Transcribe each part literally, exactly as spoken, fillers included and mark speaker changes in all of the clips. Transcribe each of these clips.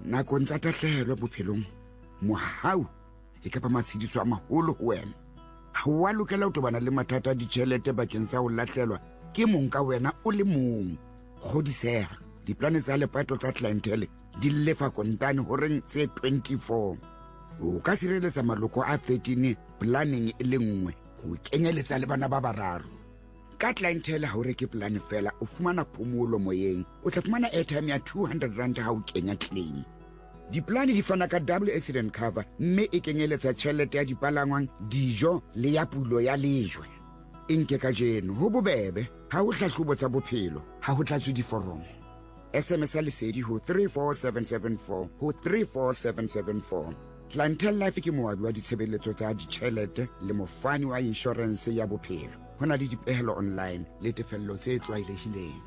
Speaker 1: nakong tsa tahlehelo bophelong mohau e ka ba matshediso a maholo ho wena. Ha wa lokela ho tobana le mathata a ditjhelete bakeng sa ho lahlelwa ke mong ka wena o le mong. Kgodiseha, diplane tsa lepato tsa clientele di lefa kontane horeng tse twenty-four. O ka sireletsa maloko a thirteen planning e le nngwe ho kenyeletsa le bana ba bararo. Ka clientele ha o reke plan fela o fumana phomolo moyeng, o tla fumana airtime ya two hundred rand ha o kenya claim. Diplane di fana ka double accident cover mme e kenyeletsa tjhelete ya dipalangwang, dijo le ya pulo ya lejwe. Inke ka jeno ho bobebe ha o hlahlobo tsa bophelo ha ho tlatswe diforomo. S M S a lesedi ho three four seven seven four ho three four seven seven four. Clientele Life ke moabi wa ditshebeletso tsa ditjhelete le mofani wa insurance ya bophelo. Hona le dipehelo online le tefello tse tlwaelehileng.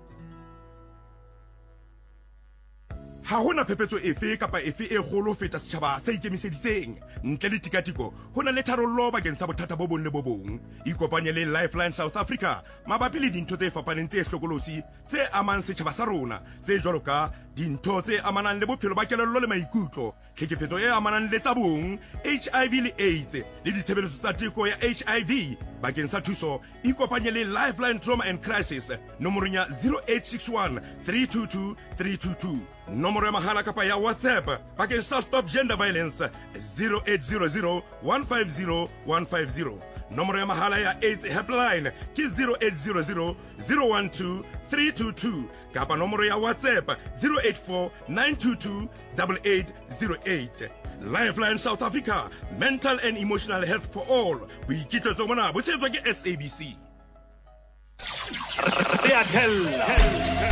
Speaker 2: Ha hona phephetso efe kapa efe e kgolo feta setjhaba se ikemiseditseng ntle le tikatiko. Hona le tharollo bakeng sa bothata bo bong le bo bong. Ikopanye le Lifeline South Africa mabapi le dintho tse fapaneng tse hlokolosi tse amang setjhaba sa rona, tse jwalo ka dintho tse amanang le bophelo ba kelello le maikutlo, tlhekefetso e amanang le tsa bong, H I V le AIDS le ditshebeletso tsa teko ya H I V. Bakeng sa thuso ikopanye le Lifeline Trauma and Crisis nomorong ya zero eight six one three two two three two two. Nomoro ya mahala kapa ya WhatsApp bakeng sa Stop Gender Violence zero eight zero zero one five zero one five zero. Nomoro ya mahala ya AIDS Helpline ki zero eight zero zero zero one two three two two. Kapa nomoro ya WhatsApp zero eight four nine two two eight eight zero eight. Lifeline South Africa, mental and emotional health for all. Boikitsetso mona bo tshetswa ke S A B C.
Speaker 3: Re a tell